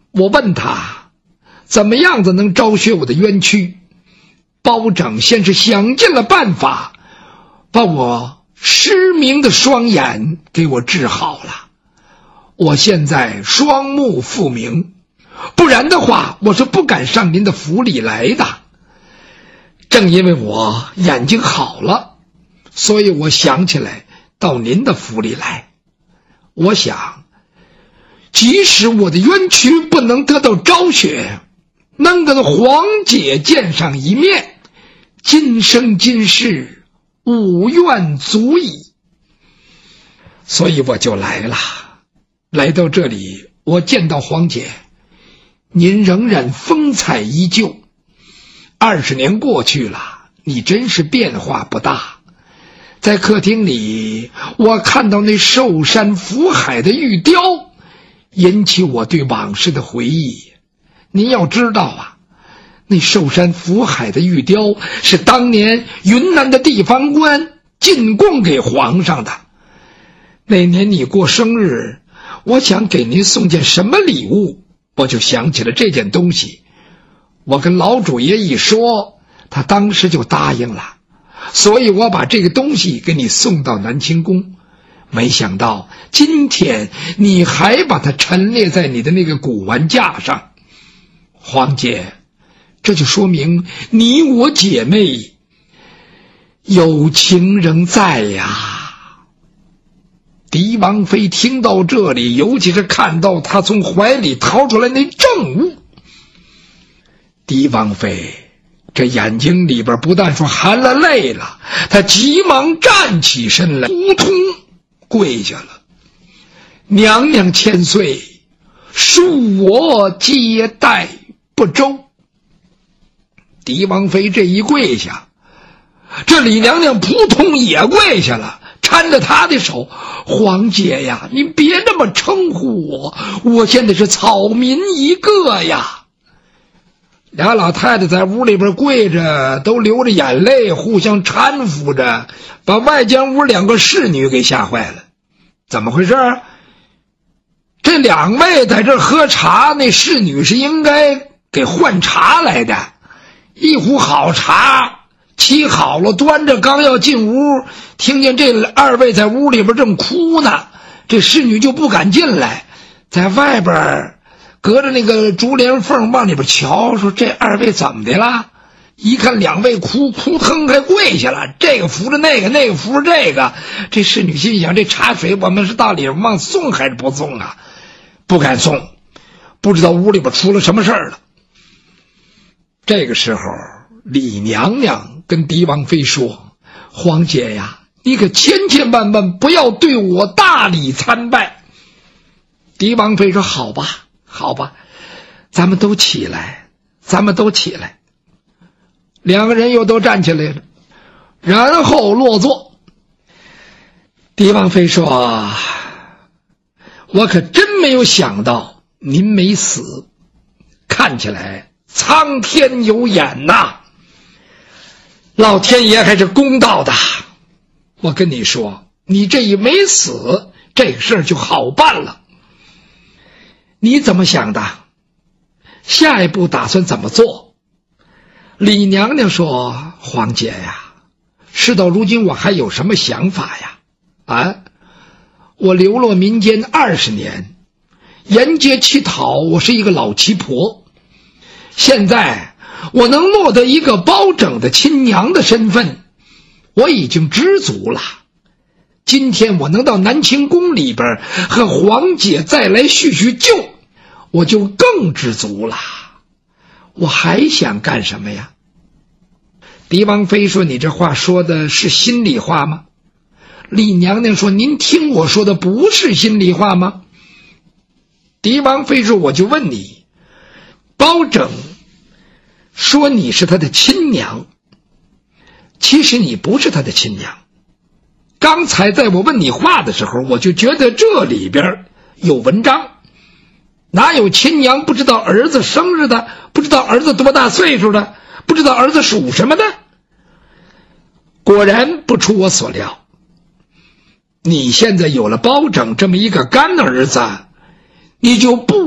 我问他怎么样子能昭雪我的冤屈，包拯先是想尽了办法把我失明的双眼给我治好了，我现在双目复明，不然的话我是不敢上您的府里来的。正因为我眼睛好了，所以我想起来到您的府里来。我想即使我的冤屈不能得到昭雪，能跟黄姐见上一面，今生今世无怨足矣。所以我就来了。来到这里，我见到黄姐，您仍然风采依旧。20年过去了，你真是变化不大。在客厅里，我看到那寿山福海的玉雕，引起我对往事的回忆。您要知道啊，那寿山福海的玉雕是当年云南的地方官进贡给皇上的。那年你过生日，我想给您送件什么礼物，我就想起了这件东西。我跟老主爷一说，他当时就答应了，所以我把这个东西给你送到南清宫。没想到今天你还把它陈列在你的那个古玩架上。黄姐，这就说明你我姐妹有情仍在呀。狄王妃听到这里，尤其是看到他从怀里掏出来那证物，狄王妃这眼睛里边不但说含了泪了，他急忙站起身来，扑通跪下了。娘娘千岁，恕我接待不周。狄王妃这一跪下，这李娘娘扑通也跪下了，搀着她的手，黄姐呀，你别这么称呼我，我现在是草民一个呀。俩老太太在屋里边跪着，都流着眼泪，互相搀扶着，把外间屋2个侍女给吓坏了。怎么回事？这2位在这喝茶，那侍女是应该给换茶来的。一壶好茶沏好了，端着刚要进屋，听见这2位在屋里边正哭呢，这侍女就不敢进来，在外边隔着那个竹帘缝往里边瞧，说这2位怎么的了？一看2位哭腾还跪下了，这个扶着那个，那个扶着这个。这侍女心想，这茶水我们是到底往送还是不送啊？不敢送，不知道屋里边出了什么事儿了。这个时候，李娘娘跟狄王妃说：黄姐呀，你可千千万万不要对我大礼参拜。狄王妃说：好吧好吧，咱们都起来。2个人又都站起来了，然后落座。狄王妃说：我可真没有想到您没死，看起来苍天有眼呐，老天爷还是公道的。我跟你说，你这一没死，这个事儿就好办了。你怎么想的？下一步打算怎么做？李娘娘说：黄姐呀，事到如今我还有什么想法呀？我流落民间20年，沿街乞讨，我是一个老乞婆。现在我能落得一个包拯的亲娘的身份，我已经知足了。今天我能到南清宫里边和黄姐再来叙叙旧，我就更知足了。我还想干什么呀？狄王妃说：你这话说的是心里话吗？李娘娘说：您听我说的不是心里话吗？狄王妃说：我就问你，包拯说你是他的亲娘，其实你不是他的亲娘。刚才在我问你话的时候，我就觉得这里边有文章。哪有亲娘不知道儿子生日的，不知道儿子多大岁数的，不知道儿子属什么的？果然不出我所料，你现在有了包拯这么一个干儿子，你就不